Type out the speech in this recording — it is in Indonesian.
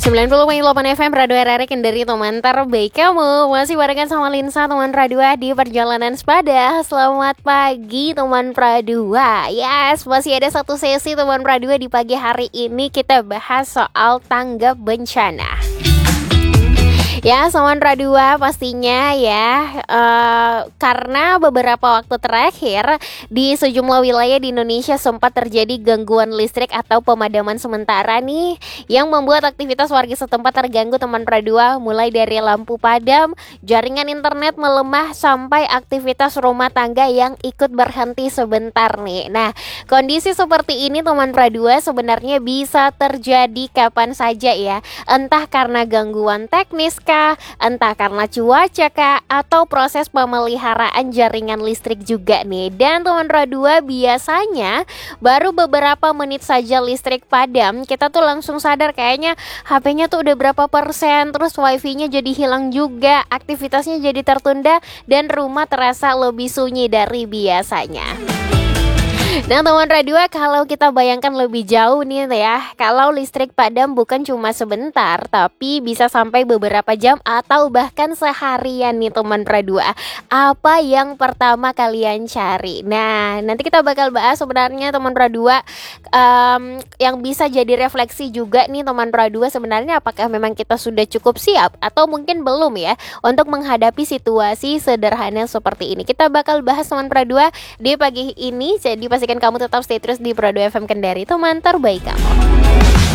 90,8 FM Radio RRI Kendari, teman terbaik kamu. Masih barengan sama Linsa, teman Pradua di perjalanan sepeda. Selamat pagi teman Pradua. Yes, masih ada satu sesi teman Pradua di pagi hari ini. Kita bahas soal tanggap bencana. Ya, Soman Radua pastinya ya, karena beberapa waktu terakhir di sejumlah wilayah di Indonesia sempat terjadi gangguan listrik atau pemadaman sementara nih, yang membuat aktivitas warga setempat terganggu teman Radua, mulai dari lampu padam, jaringan internet melemah, sampai aktivitas rumah tangga yang ikut berhenti sebentar nih. Nah, kondisi seperti ini teman Radua sebenarnya bisa terjadi kapan saja ya, entah karena gangguan teknis entah karena cuaca atau proses pemeliharaan jaringan listrik juga nih. Dan teman Radua, biasanya baru beberapa menit saja listrik padam, kita tuh langsung sadar kayaknya HP-nya tuh udah berapa persen, terus wifi-nya jadi hilang juga, aktivitasnya jadi tertunda, dan rumah terasa lebih sunyi dari biasanya. Nah teman Radua, kalau kita bayangkan lebih jauh nih ya, kalau listrik padam bukan cuma sebentar, tapi bisa sampai beberapa jam atau bahkan seharian nih teman Radua, apa yang pertama kalian cari? Nah, nanti kita bakal bahas sebenarnya teman Radua, yang bisa jadi refleksi juga nih teman Radua, sebenarnya apakah memang kita sudah cukup siap atau mungkin belum ya untuk menghadapi situasi sederhana seperti ini. Kita bakal bahas teman Radua di pagi ini, jadi pastikan kamu tetap stay terus di Pradua FM Kendari, teman terbaik kamu.